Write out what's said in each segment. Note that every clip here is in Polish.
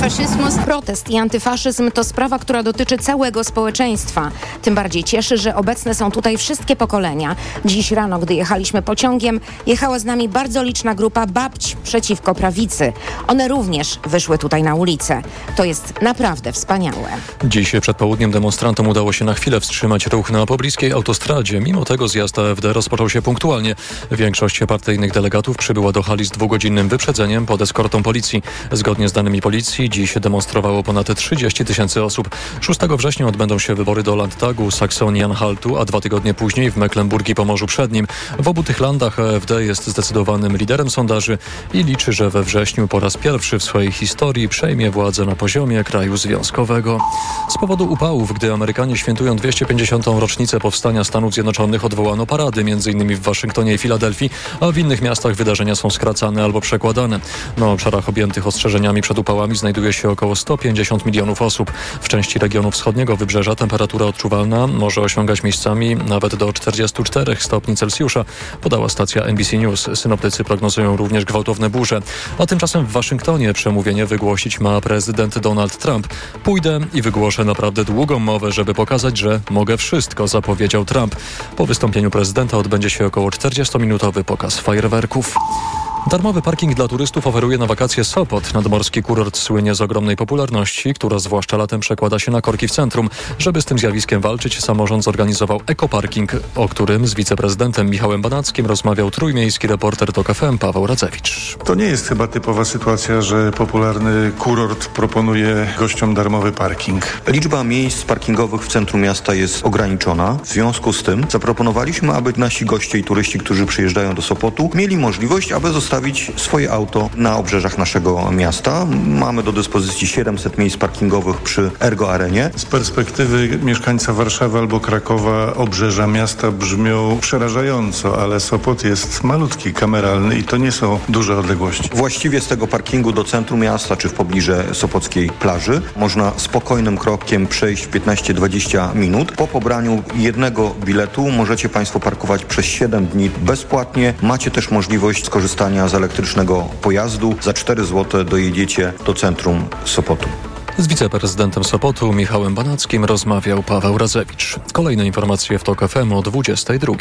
Protest i antyfaszyzm to sprawa, która dotyczy całego społeczeństwa. Tym bardziej cieszy, że obecne są tutaj wszystkie pokolenia. Dziś rano, gdy jechaliśmy pociągiem, jechała z nami bardzo liczna grupa babć przeciwko prawicy. One również wyszły tutaj na ulicę. To jest naprawdę wspaniałe. Dziś przed południem demonstrantom udało się na chwilę wstrzymać ruch na pobliskiej autostradzie. Mimo tego zjazd AfD rozpoczął się punktualnie. Większość partyjnych delegatów przybyła do hali z 2-godzinnym wyprzedzeniem pod eskortą policji. Zgodnie z danymi policji dziś demonstrowało ponad 30 000 osób. 6 września odbędą się wybory do Landtagu, Saksonii-Anhaltu, a 2 tygodnie później w Mecklenburgii Pomorzu Przednim. W obu tych landach AfD jest zdecydowanym liderem sondaży i liczy, że we wrześniu po raz pierwszy w swojej historii przejmie władzę na poziomie kraju związkowego. Z powodu upałów, gdy Amerykanie świętują 250. rocznicę powstania Stanów Zjednoczonych, odwołano parady, m.in. w Waszyngtonie i Filadelfii, a w innych miastach wydarzenia są skracane albo przekładane. Na obszarach objętych ostrzeżeniami przed upałami znajduje się około 150 milionów osób. W części regionu wschodniego wybrzeża temperatura odczuwalna może osiągać miejscami nawet do 44 stopni Celsjusza, podała stacja NBC News. Synoptycy prognozują również gwałtowne burze. A tymczasem w Waszyngtonie przemówienie wygłosić ma prezydent Donald Trump. Pójdę i wygłoszę naprawdę długą mowę, żeby pokazać, że mogę wszystko, zapowiedział Trump. Po wystąpieniu prezydenta odbędzie się około 40-minutowy pokaz fajerwerków. Darmowy parking dla turystów oferuje na wakacje Sopot. Nadmorski kurort słynie z ogromnej popularności, która zwłaszcza latem przekłada się na korki w centrum. Żeby z tym zjawiskiem walczyć, samorząd zorganizował ekoparking, o którym z wiceprezydentem Michałem Banackim rozmawiał trójmiejski reporter TOK FM Paweł Radzewicz. To nie jest chyba typowa sytuacja, że popularny kurort proponuje gościom darmowy parking. Liczba miejsc parkingowych w centrum miasta jest ograniczona. W związku z tym zaproponowaliśmy, aby nasi goście i turyści, którzy przyjeżdżają do Sopotu, mieli możliwość, aby zostawić swoje auto na obrzeżach naszego miasta. Mamy do dyspozycji 700 miejsc parkingowych przy Ergo Arenie. Z perspektywy mieszkańca Warszawy albo Krakowa obrzeża miasta brzmią przerażająco, ale Sopot jest malutki, kameralny i to nie są duże odległości. Właściwie z tego parkingu do centrum miasta czy w pobliżu sopockiej plaży można spokojnym krokiem przejść 15-20 minut. Po pobraniu jednego biletu możecie Państwo parkować przez 7 dni bezpłatnie. Macie też możliwość skorzystania z elektrycznego pojazdu. Za 4 zł dojedziecie do centrum Sopotu. Z wiceprezydentem Sopotu Michałem Banackim rozmawiał Paweł Radzewicz. Kolejne informacje w TOK FM o 22:00.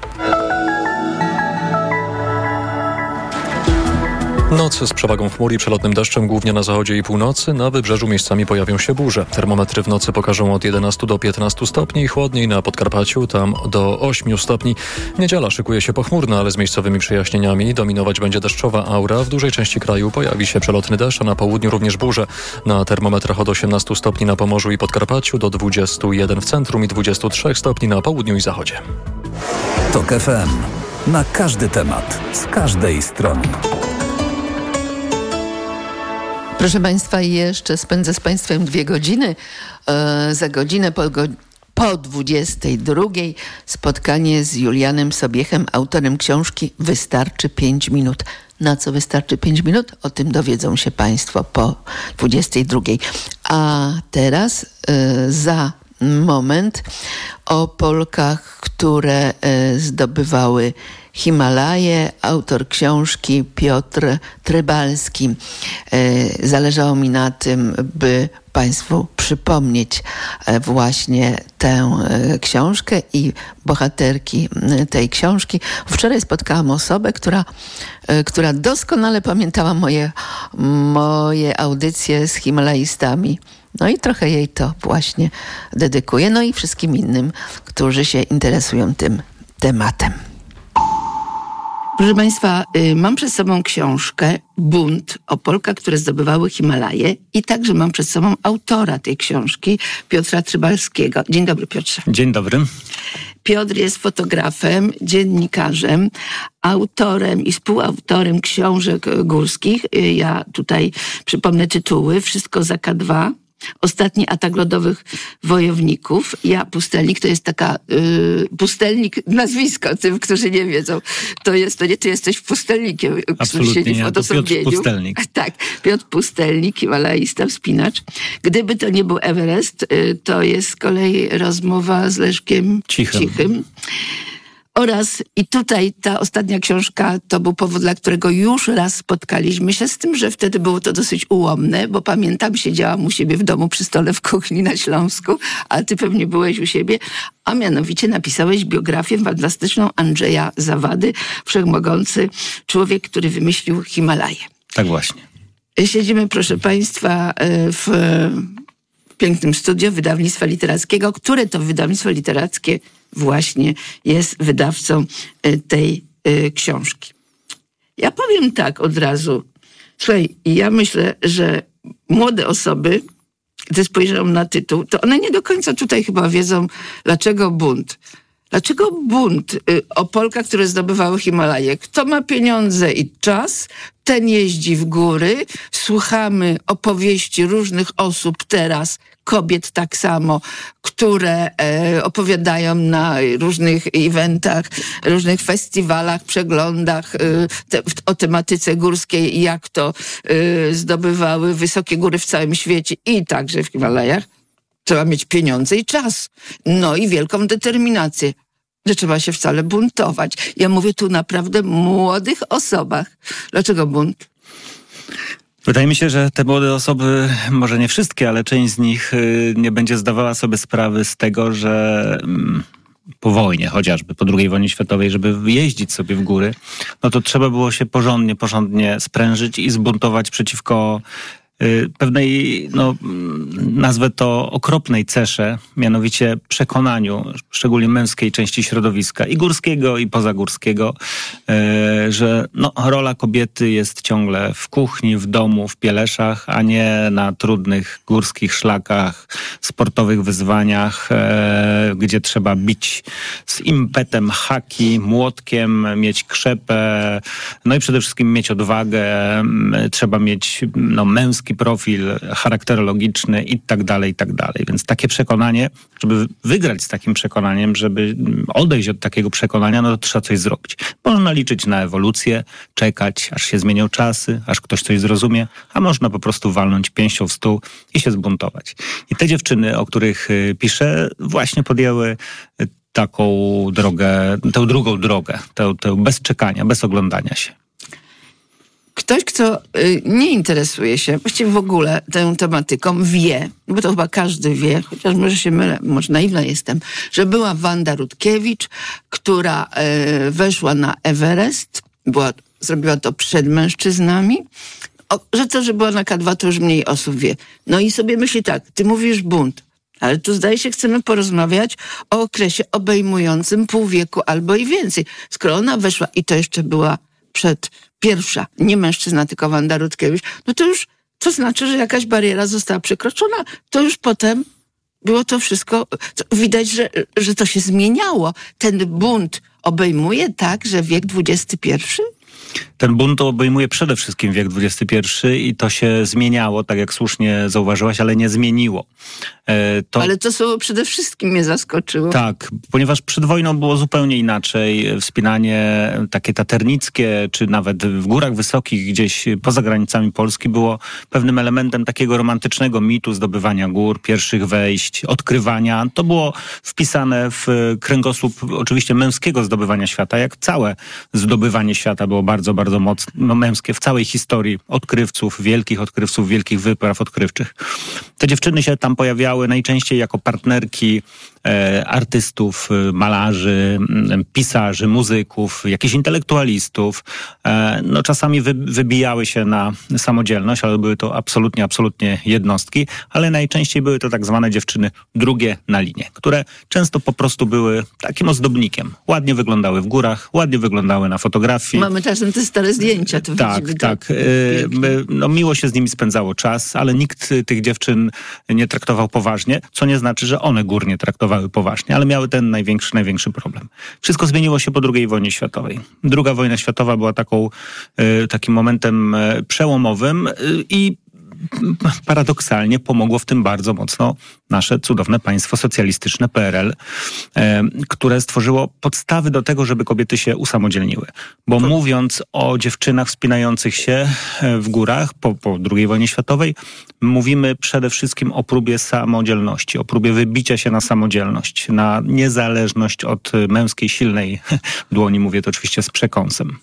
Noc z przewagą chmur i przelotnym deszczem głównie na zachodzie i północy. Na wybrzeżu miejscami pojawią się burze. Termometry w nocy pokażą od 11 do 15 stopni. Chłodniej na Podkarpaciu, tam do 8 stopni. Niedziela szykuje się pochmurna, ale z miejscowymi przejaśnieniami. Dominować będzie deszczowa aura. W dużej części kraju pojawi się przelotny deszcz, a na południu również burze. Na termometrach od 18 stopni na Pomorzu i Podkarpaciu, do 21 w centrum i 23 stopni na południu i zachodzie. TOK FM. Na każdy temat, z każdej strony. Proszę Państwa, jeszcze spędzę z Państwem 2 godziny. Za godzinę po 22:00 spotkanie z Julianem Sobiechem, autorem książki Wystarczy 5 minut. Na co wystarczy 5 minut? O tym dowiedzą się Państwo po 22:00. A teraz za moment o Polkach, które zdobywały Himalaje, autor książki Piotr Trybalski. Zależało mi na tym, by Państwu przypomnieć właśnie tę książkę i bohaterki tej książki. Wczoraj spotkałam osobę, która doskonale pamiętała moje audycje z Himalajstami. No i trochę jej to właśnie dedykuję. No i wszystkim innym, którzy się interesują tym tematem. Proszę Państwa, mam przed sobą książkę Bunt o Polkach, które zdobywały Himalaje i także mam przed sobą autora tej książki, Piotra Trybalskiego. Dzień dobry, Piotrze. Dzień dobry. Piotr jest fotografem, dziennikarzem, autorem i współautorem książek górskich. Ja tutaj przypomnę tytuły. Wszystko za K2. Ostatni atak lodowych wojowników. Ja Pustelnik, to jest taka Pustelnik, nazwisko tym, którzy nie wiedzą. To nie ty jesteś Pustelnikiem, który siedzi w odosobnieniu. Piotr Pustelnik. Tak, Piotr Pustelnik, himalaista, wspinacz. Gdyby to nie był Everest, to jest z kolei rozmowa z Leszkiem Cichym. Oraz i tutaj ta ostatnia książka to był powód, dla którego już raz spotkaliśmy się, z tym, że wtedy było to dosyć ułomne, bo pamiętam, siedziałam u siebie w domu przy stole w kuchni na Śląsku, a ty pewnie byłeś u siebie, a mianowicie napisałeś biografię fantastyczną Andrzeja Zawady, wszechmogący człowiek, który wymyślił Himalaje. Tak właśnie. Siedzimy, proszę państwa, w pięknym studio wydawnictwa literackiego, które to wydawnictwo literackie właśnie jest wydawcą tej książki. Ja powiem tak od razu. Słuchaj, ja myślę, że młode osoby, gdy spojrzą na tytuł, to one nie do końca tutaj chyba wiedzą, dlaczego bunt. Dlaczego bunt o Polkach, które zdobywały Himalaje? Kto ma pieniądze i czas, ten jeździ w góry. Słuchamy opowieści różnych osób teraz, kobiet tak samo, które opowiadają na różnych eventach, różnych festiwalach, przeglądach o tematyce górskiej, jak to zdobywały wysokie góry w całym świecie i także w Himalajach. Trzeba mieć pieniądze i czas. No i wielką determinację. Że trzeba się wcale buntować. Ja mówię tu naprawdę młodych osobach. Dlaczego bunt? Wydaje mi się, że te młode osoby, może nie wszystkie, ale część z nich nie będzie zdawała sobie sprawy z tego, że po wojnie chociażby, po II wojnie światowej, żeby jeździć sobie w góry, no to trzeba było się porządnie sprężyć i zbuntować przeciwko pewnej, nazwę to okropnej cesze, mianowicie przekonaniu, szczególnie męskiej części środowiska i górskiego, i pozagórskiego, że rola kobiety jest ciągle w kuchni, w domu, w Pieleszach, a nie na trudnych górskich szlakach, sportowych wyzwaniach, gdzie trzeba bić z impetem haki, młotkiem, mieć krzepę, no i przede wszystkim mieć odwagę, trzeba mieć męski profil charakterologiczny i tak dalej. Więc takie przekonanie, żeby wygrać z takim przekonaniem, żeby odejść od takiego przekonania, no to trzeba coś zrobić. Można liczyć na ewolucję, czekać, aż się zmienią czasy, aż ktoś coś zrozumie, a można po prostu walnąć pięścią w stół i się zbuntować. I te dziewczyny, o których piszę, właśnie podjęły taką drogę, tę drugą drogę, tę bez czekania, bez oglądania się. Ktoś, kto nie interesuje się właściwie w ogóle tą tematyką, wie, bo to chyba każdy wie, chociaż może się mylę, może naiwna jestem, że była Wanda Rutkiewicz, która weszła na Everest, zrobiła to przed mężczyznami. Że była na K2, to już mniej osób wie. No i sobie myśli tak, ty mówisz bunt, ale tu zdaje się chcemy porozmawiać o okresie obejmującym pół wieku albo i więcej. Skoro ona weszła i to jeszcze była pierwsza, nie mężczyzna, tylko Wanda Rutkiewicz, no to już to znaczy, że jakaś bariera została przekroczona. To już potem było to wszystko, widać, że to się zmieniało. Ten bunt obejmuje także wiek XXI? Ten bunt obejmuje przede wszystkim wiek XXI i to się zmieniało, tak jak słusznie zauważyłaś, ale nie zmieniło. Ale to słowo przede wszystkim mnie zaskoczyło. Tak, ponieważ przed wojną było zupełnie inaczej. Wspinanie takie taternickie, czy nawet w górach wysokich, gdzieś poza granicami Polski, było pewnym elementem takiego romantycznego mitu zdobywania gór, pierwszych wejść, odkrywania. To było wpisane w kręgosłup oczywiście męskiego zdobywania świata, jak całe zdobywanie świata było bardzo, bardzo mocno męskie w całej historii odkrywców, wielkich wypraw odkrywczych. Te dziewczyny się tam pojawiały najczęściej jako partnerki artystów, malarzy, pisarzy, muzyków, jakichś intelektualistów. Czasami wybijały się na samodzielność, ale były to absolutnie jednostki, ale najczęściej były to tak zwane dziewczyny drugie na linię, które często po prostu były takim ozdobnikiem. Ładnie wyglądały w górach, ładnie wyglądały na fotografii. Mamy czasem te stare zdjęcia. To tak. Miło się z nimi spędzało czas, ale nikt tych dziewczyn nie traktował poważnie, co nie znaczy, że one gór nie traktowały poważnie, ale miały ten największy problem. Wszystko zmieniło się po II wojnie światowej. II wojna światowa była takim momentem przełomowym i paradoksalnie pomogło w tym bardzo mocno nasze cudowne państwo socjalistyczne PRL, które stworzyło podstawy do tego, żeby kobiety się usamodzielniły. Bo mówiąc o dziewczynach wspinających się w górach po II wojnie światowej, mówimy przede wszystkim o próbie samodzielności, o próbie wybicia się na samodzielność, na niezależność od męskiej, silnej dłoni. Mówię to oczywiście z przekąsem.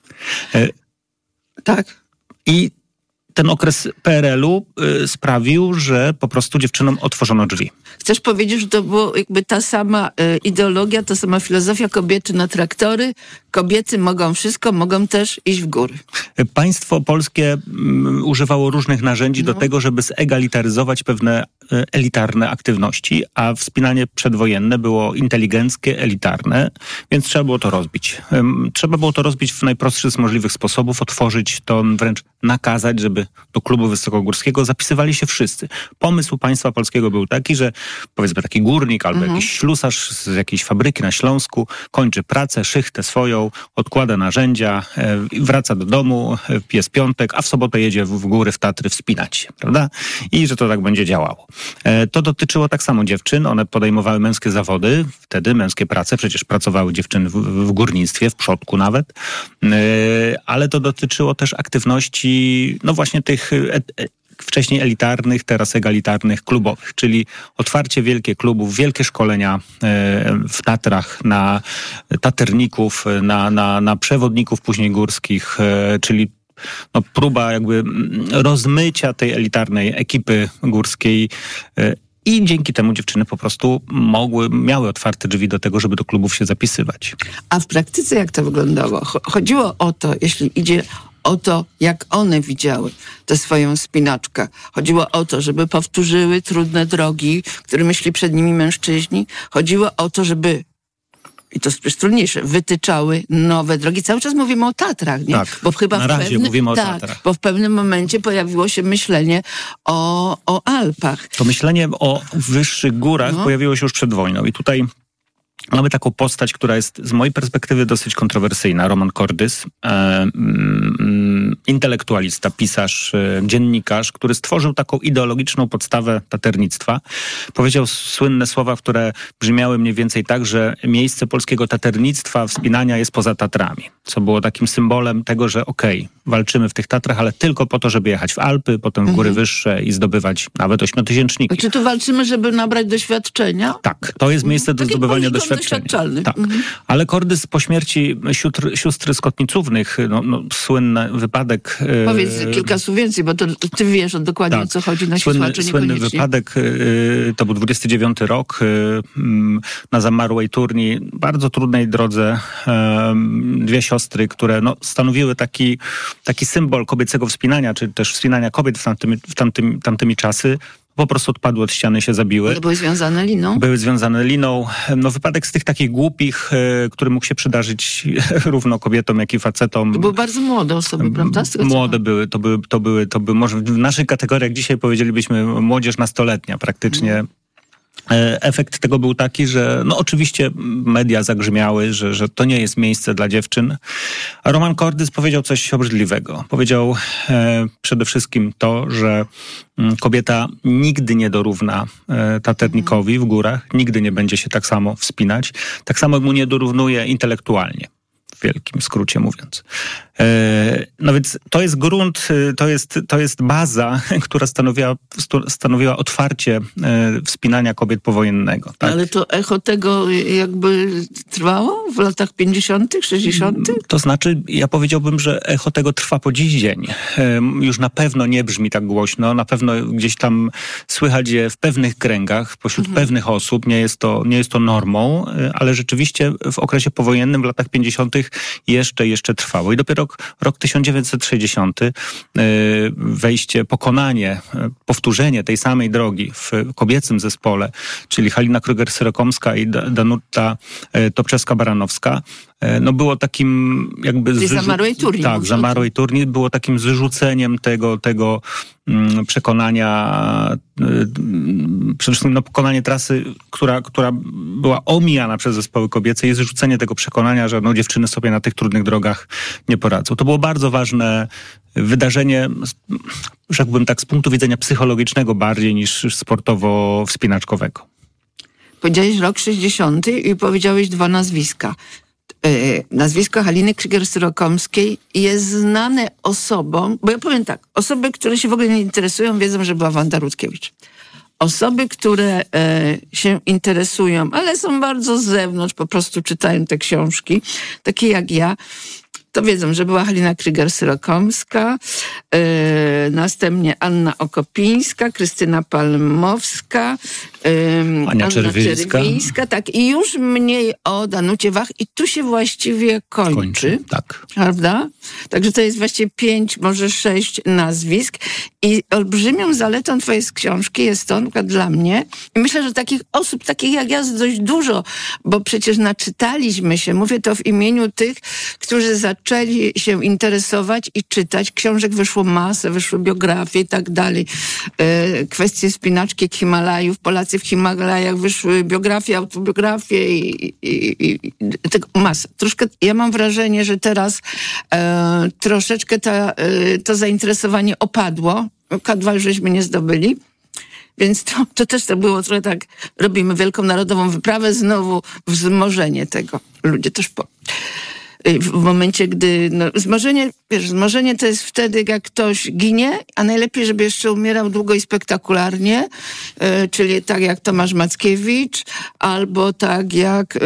Tak. I ten okres PRL-u sprawił, że po prostu dziewczynom otworzono drzwi. Chcesz powiedzieć, że to było jakby ta sama ideologia, ta sama filozofia, kobiety na traktory, kobiety mogą wszystko, mogą też iść w góry. Państwo polskie używało różnych narzędzi do tego, żeby zegalitaryzować pewne elitarne aktywności, a wspinanie przedwojenne było inteligenckie, elitarne, więc trzeba było to rozbić. Trzeba było to rozbić w najprostszy z możliwych sposobów, otworzyć to, wręcz nakazać, żeby do klubu wysokogórskiego zapisywali się wszyscy. Pomysł państwa polskiego był taki, że powiedzmy taki górnik albo jakiś ślusarz z jakiejś fabryki na Śląsku kończy pracę, szychtę swoją, odkłada narzędzia, wraca do domu, jest piątek, a w sobotę jedzie w góry, w Tatry wspinać się, prawda? I że to tak będzie działało. To dotyczyło tak samo dziewczyn, one podejmowały męskie zawody, wtedy męskie prace, przecież pracowały dziewczyny w górnictwie, w przodku nawet, ale to dotyczyło też aktywności, no właśnie tych wcześniej elitarnych, teraz egalitarnych, klubowych, czyli otwarcie wielkich klubów, wielkie szkolenia w Tatrach na taterników, na przewodników później górskich, czyli no, próba jakby rozmycia tej elitarnej ekipy górskiej i dzięki temu dziewczyny po prostu miały otwarte drzwi do tego, żeby do klubów się zapisywać. A w praktyce jak to wyglądało? Chodziło o to, jeśli idzie o to, jak one widziały tę swoją wspinaczkę. Chodziło o to, żeby powtórzyły trudne drogi, którymi szli przed nimi mężczyźni. Chodziło o to, żeby, i to jest trudniejsze, wytyczały nowe drogi. Cały czas mówimy o Tatrach, nie? Tak, Bo chyba na razie mówimy o Tatrach. Bo w pewnym momencie pojawiło się myślenie o Alpach. To myślenie o wyższych górach pojawiło się już przed wojną i tutaj mamy taką postać, która jest z mojej perspektywy dosyć kontrowersyjna. Roman Kordys, intelektualista, pisarz, dziennikarz, który stworzył taką ideologiczną podstawę taternictwa. Powiedział słynne słowa, które brzmiały mniej więcej tak, że miejsce polskiego taternictwa, wspinania jest poza Tatrami. Co było takim symbolem tego, że walczymy w tych Tatrach, ale tylko po to, żeby jechać w Alpy, potem w góry wyższe i zdobywać nawet ośmiotysięczniki. Czy tu walczymy, żeby nabrać doświadczenia? Tak, to jest miejsce do zdobywania doświadczenia. Tak. Ale Kordys po śmierci sióstr Skotnicównych, słynny wypadek... Powiedz kilka słów więcej, bo to ty wiesz dokładnie, o co chodzi, nasi słuchacze Słynny wypadek, to był 29 rok, na zamarłej Turni, bardzo trudnej drodze, dwie siostry, które stanowiły taki symbol kobiecego wspinania, czy też wspinania kobiet w tamtymi czasy, po prostu odpadły od ściany, się zabiły. Ale były związane liną? Były związane liną. Wypadek z tych takich głupich, który mógł się przydarzyć równo kobietom, jak i facetom. To były bardzo młode osoby, prawda? Młode były. To były, może w naszych kategoriach dzisiaj powiedzielibyśmy młodzież nastoletnia praktycznie. Efekt tego był taki, że oczywiście media zagrzmiały, że to nie jest miejsce dla dziewczyn. A Roman Kordys powiedział coś obrzydliwego. Powiedział przede wszystkim to, że kobieta nigdy nie dorówna taternikowi w górach, nigdy nie będzie się tak samo wspinać, tak samo mu nie dorównuje intelektualnie. W wielkim skrócie mówiąc. Więc to jest grunt, to jest baza, która stanowiła otwarcie wspinania kobiet powojennego. Tak? Ale to echo tego jakby trwało w latach 50., 60.? To znaczy, ja powiedziałbym, że echo tego trwa po dziś dzień. Już na pewno nie brzmi tak głośno, na pewno gdzieś tam słychać je w pewnych kręgach, pośród pewnych osób, nie jest to normą, ale rzeczywiście w okresie powojennym w latach 50. jeszcze trwało. I dopiero rok 1960, powtórzenie tej samej drogi w kobiecym zespole, czyli Halina Kruger-Syrokomska i Danuta Topczewska-Baranowska, było takim jakby... zamarłej Turni. Tak, zamarłej Turni było takim zrzuceniem tego przekonania, przede wszystkim pokonanie trasy, która była omijana przez zespoły kobiece, jest zrzucenie tego przekonania, że dziewczyny sobie na tych trudnych drogach nie poradzą. To było bardzo ważne wydarzenie, rzekłbym tak, z punktu widzenia psychologicznego bardziej niż sportowo-wspinaczkowego. Powiedziałeś rok 60 i powiedziałeś 2 nazwiska. Nazwisko Haliny Krzyger-Syrokomskiej jest znane osobom, bo ja powiem tak, osoby, które się w ogóle nie interesują, wiedzą, że była Wanda Rutkiewicz. Osoby, które się interesują, ale są bardzo z zewnątrz, po prostu czytają te książki, takie jak ja, to wiedzą, że była Halina Krzyger-Syrokomska, następnie Anna Okopińska, Krystyna Palmowska, Anna Czerwińska. Tak, i już mniej o Danucie Wach i tu się właściwie kończy. Tak. Prawda? Także to jest właściwie 5, może 6 nazwisk i olbrzymią zaletą twojej książki jest to, na przykład dla mnie, i myślę, że takich osób, takich jak ja, jest dość dużo, bo przecież naczytaliśmy się, mówię to w imieniu tych, którzy zaczęli się interesować i czytać. Książek wyszło masę, wyszły biografie i tak dalej. Kwestie wspinaczki Himalajów, Polacy w Himalajach, wyszły biografie, autobiografie i tego masę. Troszkę, ja mam wrażenie, że teraz troszeczkę to zainteresowanie opadło. K2 już żeśmy nie zdobyli. Więc to też to było trochę tak, robimy wielką narodową wyprawę, znowu wzmożenie tego. Ludzie też w momencie, gdy wzmożenie to jest wtedy, jak ktoś ginie, a najlepiej, żeby jeszcze umierał długo i spektakularnie, czyli tak jak Tomasz Mackiewicz, albo tak jak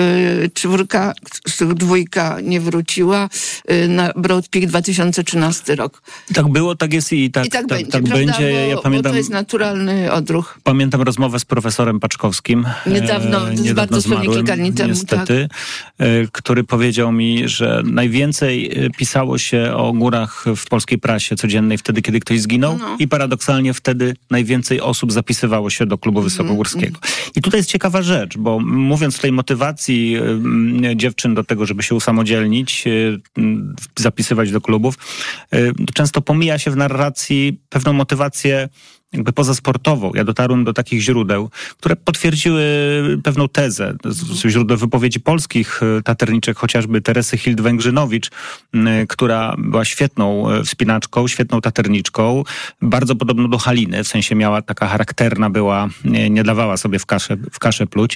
2 nie wróciła na Broad Peak 2013 rok. Tak było, tak jest i tak będzie. Ja pamiętam, bo to jest naturalny odruch. Pamiętam rozmowę z profesorem Paczkowskim. Niedawno dosłownie kilka dni temu. Niestety, który powiedział mi, że najwięcej pisało się o górach w polskiej prasie codziennej wtedy, kiedy ktoś zginął i paradoksalnie wtedy najwięcej osób zapisywało się do klubu wysokogórskiego. I tutaj jest ciekawa rzecz, bo mówiąc o tej motywacji dziewczyn do tego, żeby się usamodzielnić, zapisywać do klubów, często pomija się w narracji pewną motywację jakby pozasportową. Ja dotarłem do takich źródeł, które potwierdziły pewną tezę. Źródeł wypowiedzi polskich taterniczek, chociażby Teresy Hild-Węgrzynowicz, która była świetną wspinaczką, świetną taterniczką, bardzo podobną do Haliny, w sensie miała taka charakterna była, nie dawała sobie w kaszę pluć.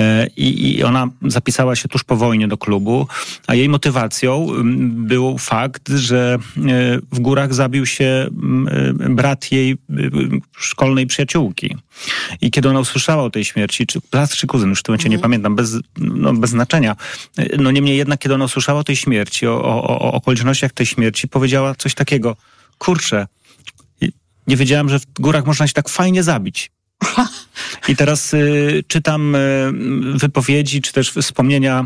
I ona zapisała się tuż po wojnie do klubu, a jej motywacją był fakt, że w górach zabił się brat jej szkolnej przyjaciółki. I kiedy ona usłyszała o tej śmierci, czy brat, czy kuzyn, już w tym momencie nie pamiętam, bez znaczenia. No niemniej jednak, kiedy ona usłyszała o tej śmierci, o okolicznościach tej śmierci, powiedziała coś takiego: kurczę, nie wiedziałam, że w górach można się tak fajnie zabić. I teraz czytam wypowiedzi, czy też wspomnienia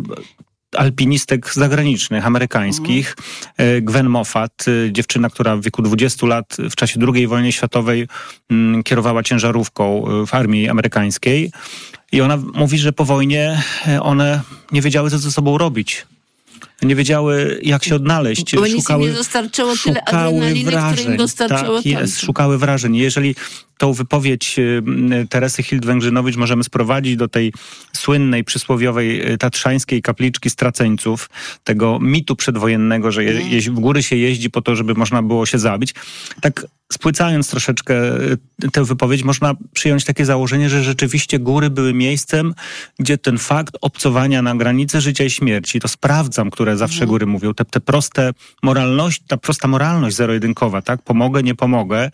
alpinistek zagranicznych, amerykańskich. Gwen Moffat, dziewczyna, która w wieku 20 lat w czasie II wojny światowej kierowała ciężarówką w armii amerykańskiej. I ona mówi, że po wojnie one nie wiedziały, co ze sobą robić. Nie wiedziały, jak się odnaleźć. Bo nic im nie dostarczyło tyle adrenaliny, które im dostarczyło szukały wrażeń. Jeżeli tą wypowiedź Teresy Hild-Węgrzynowicz możemy sprowadzić do tej słynnej, przysłowiowej tatrzańskiej kapliczki straceńców, tego mitu przedwojennego, że w góry się jeździ po to, żeby można było się zabić. Tak spłycając troszeczkę tę wypowiedź, można przyjąć takie założenie, że rzeczywiście góry były miejscem, gdzie ten fakt obcowania na granicy życia i śmierci, to sprawdzam, które zawsze góry mówią, te proste moralność, ta prosta moralność zero-jedynkowa, tak? Pomogę, nie pomogę,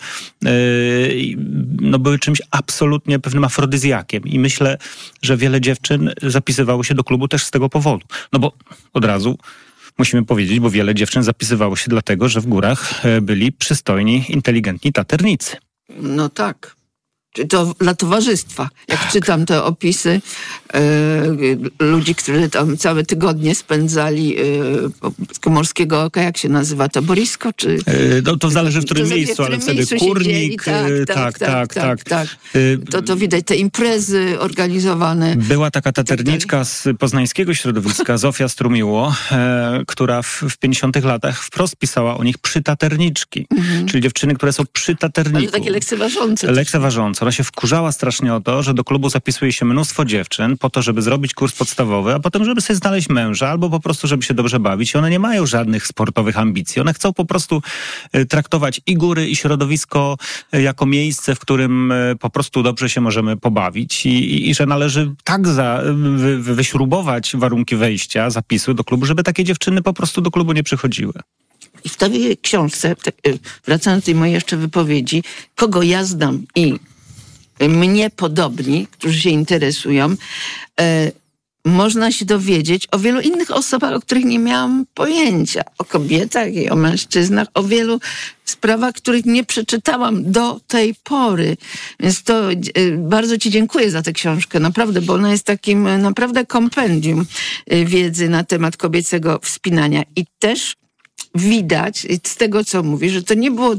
no były czymś absolutnie pewnym afrodyzjakiem. I myślę, że wiele dziewczyn zapisywało się do klubu też z tego powodu. No bo od razu musimy powiedzieć, bo wiele dziewczyn zapisywało się dlatego, że w górach byli przystojni, inteligentni taternicy. No tak. To dla towarzystwa. Jak czytam te opisy ludzi, którzy tam całe tygodnie spędzali Morskiego Oka, jak się nazywa to? Borysko? Czy... to zależy w którym miejscu, ale wtedy Kurnik. Tak. To widać te imprezy organizowane. Była taka taterniczka z poznańskiego środowiska, Zofia Strumiło, która w 50 latach wprost pisała o nich przytaterniczki. Czyli dziewczyny, które są przytaterników. Ale takie lekceważące. Lekceważące. Ona się wkurzała strasznie o to, że do klubu zapisuje się mnóstwo dziewczyn po to, żeby zrobić kurs podstawowy, a potem, żeby sobie znaleźć męża albo po prostu, żeby się dobrze bawić. I one nie mają żadnych sportowych ambicji. One chcą po prostu traktować i góry, i środowisko jako miejsce, w którym po prostu dobrze się możemy pobawić i że należy tak wyśrubować warunki wejścia, zapisu do klubu, żeby takie dziewczyny po prostu do klubu nie przychodziły. I w tej książce, wracając do tej mojej jeszcze wypowiedzi, kogo ja znam i mnie podobni, którzy się interesują, można się dowiedzieć o wielu innych osobach, o których nie miałam pojęcia. O kobietach i o mężczyznach, o wielu sprawach, których nie przeczytałam do tej pory. Więc to bardzo ci dziękuję za tę książkę, naprawdę, bo ona jest takim naprawdę kompendium wiedzy na temat kobiecego wspinania. I też widać z tego, co mówisz, że to nie było